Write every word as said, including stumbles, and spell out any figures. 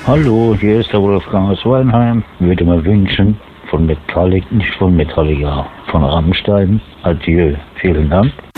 Hallo, hier ist der Wolfgang aus Weinheim. Würde mir wünschen, von Metallica, nicht von Metallica, von Rammstein. Adieu. Vielen Dank.